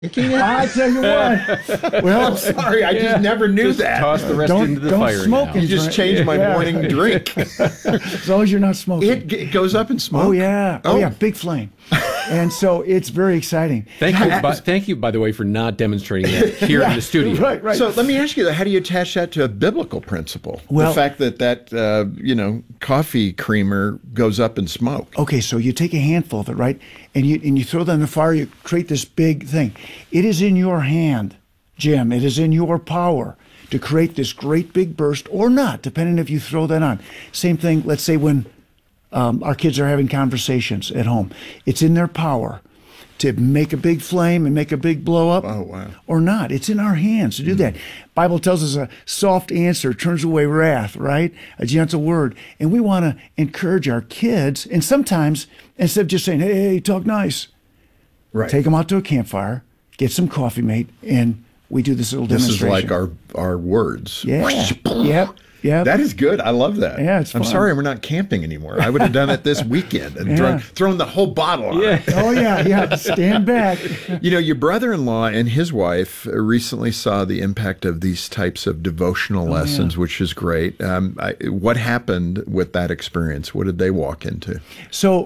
I tell you what. Well, I'm sorry, I just never knew that. Toss the rest into the don't fire. smoke now. You just changed my morning drink. As long as you're not smoking. It goes up in smoke. Oh yeah, big flame. And so it's very exciting. Thank you, by the way, for not demonstrating that here in the studio. Right. So let me ask you, how do you attach that to a biblical principle? Well, the fact that coffee creamer goes up in smoke. Okay, so you take a handful of it, right, and you throw that in the fire. You create this big thing. It is in your hand, Jim. It is in your power to create this great big burst, or not, depending if you throw that on. Same thing. Let's say when our kids are having conversations at home, it's in their power to make a big flame and make a big blow up. Oh, wow. Or not. It's in our hands to do that. Bible tells us a soft answer turns away wrath, right? A gentle word. And we want to encourage our kids. And sometimes, instead of just saying, hey, talk nice, Right. take them out to a campfire, get some coffee mate, and we do this little demonstration. This is like our words. Yeah. Yep. That is good. I love that. Yeah, it's I'm fun. sorry we're not camping anymore. I would have done it this weekend and thrown the whole bottle on it. Oh, yeah. Stand back. Your brother-in-law and his wife recently saw the impact of these types of devotional lessons, which is great. What happened with that experience? What did they walk into? So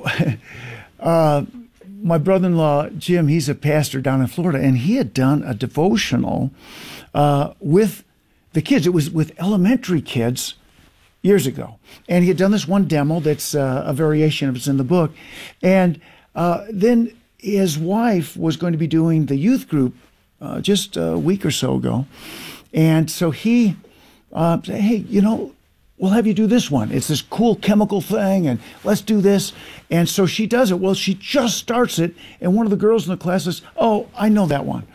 my brother-in-law, Jim, he's a pastor down in Florida, and he had done a devotional with the kids. It was with elementary kids years ago. And he had done this one demo that's a variation of it's in the book. And then his wife was going to be doing the youth group just a week or so ago. And so he said, hey, we'll have you do this one. It's this cool chemical thing, and let's do this. And so she does it. Well, she just starts it, and one of the girls in the class says, oh, I know that one.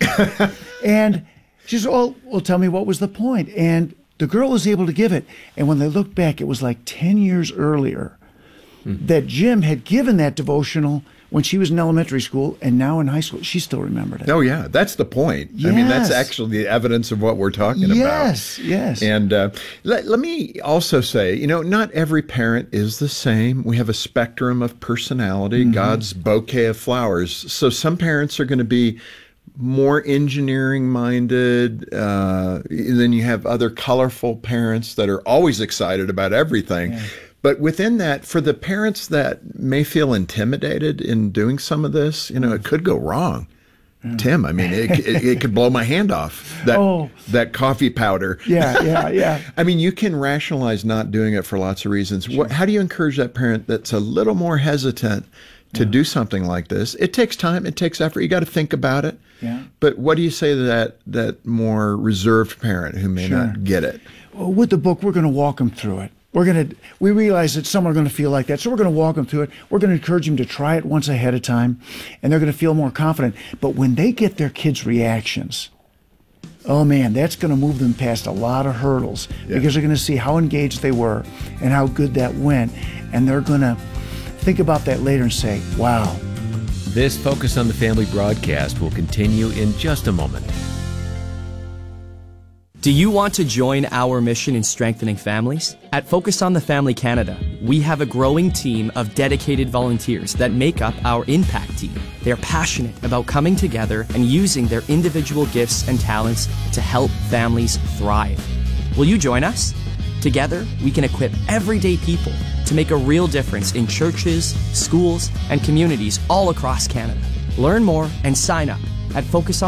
And she says, well, tell me what was the point. And the girl was able to give it. And when they looked back, it was like 10 years earlier that Jim had given that devotional when she was in elementary school, and now in high school. She still remembered it. Oh, yeah. That's the point. Yes. I mean, that's actually the evidence of what we're talking about. Yes. And let me also say, not every parent is the same. We have a spectrum of personality, God's bouquet of flowers. So some parents are going to be more engineering minded. Then you have other colorful parents that are always excited about everything. Yeah. But within that, for the parents that may feel intimidated in doing some of this, it could go wrong. Yeah. Tim, I mean, it could blow my hand off, that coffee powder. Yeah. I mean, you can rationalize not doing it for lots of reasons. Sure. How do you encourage that parent that's a little more hesitant to do something like this? It takes time. It takes effort. You got to think about it. Yeah. But what do you say to that more reserved parent who may not get it? Well, with the book, we're going to walk them through it. We realize that some are going to feel like that, so we're going to walk them through it. We're going to encourage them to try it once ahead of time, and they're going to feel more confident. But when they get their kids' reactions, oh man, that's going to move them past a lot of hurdles because they're going to see how engaged they were and how good that went, and they're going to think about that later and say, wow. This Focus on the Family broadcast will continue in just a moment. Do you want to join our mission in strengthening families? At Focus on the Family Canada, we have a growing team of dedicated volunteers that make up our impact team. They're passionate about coming together and using their individual gifts and talents to help families thrive. Will you join us? Together, we can equip everyday people to make a real difference in churches, schools, and communities all across Canada. Learn more and sign up at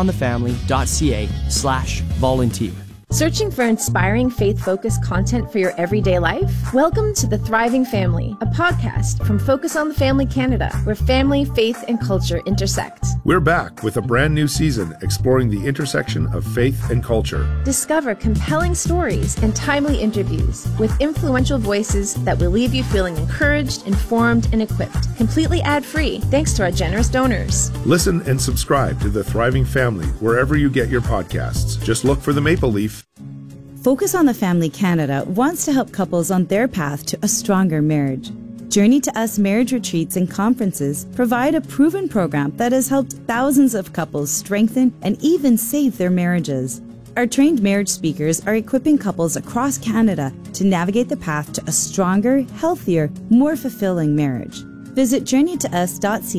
focusonthefamily.ca/volunteer. Searching for inspiring faith-focused content for your everyday life? Welcome to The Thriving Family, a podcast from Focus on the Family Canada, where family, faith, and culture intersect. We're back with a brand new season exploring the intersection of faith and culture. Discover compelling stories and timely interviews with influential voices that will leave you feeling encouraged, informed, and equipped, completely ad-free, thanks to our generous donors. Listen and subscribe to The Thriving Family wherever you get your podcasts. Just look for the Maple Leaf. Focus on the Family Canada wants to help couples on their path to a stronger marriage. Journey to Us marriage retreats and conferences provide a proven program that has helped thousands of couples strengthen and even save their marriages. Our trained marriage speakers are equipping couples across Canada to navigate the path to a stronger, healthier, more fulfilling marriage. Visit journeytous.ca